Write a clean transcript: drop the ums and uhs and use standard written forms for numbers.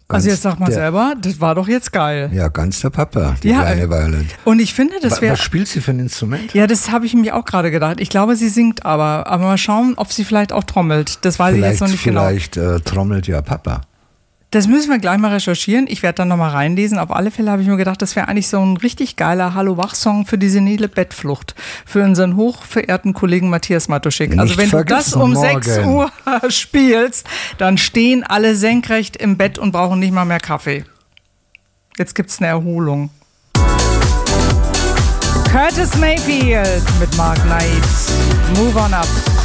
Also jetzt sag mal selber, das war doch jetzt geil. Ja, ganz der Papa, die kleine Violet. Und ich finde, das wäre... Was spielt sie für ein Instrument? Ja, das habe ich mich auch gerade gedacht. Ich glaube, sie singt aber mal schauen, ob sie vielleicht auch trommelt. Das weiß ich jetzt noch nicht genau. Vielleicht trommelt ja Papa. Das müssen wir gleich mal recherchieren. Ich werde dann nochmal reinlesen. Auf alle Fälle habe ich mir gedacht, das wäre eigentlich so ein richtig geiler Hallo-Wach-Song für die senile Bettflucht. Für unseren hochverehrten Kollegen Matthias Matuschik. Also wenn du das um 6 Uhr spielst, dann stehen alle senkrecht im Bett und brauchen nicht mal mehr Kaffee. Jetzt gibt's eine Erholung. Curtis Mayfield mit Mark Knight. Move on up.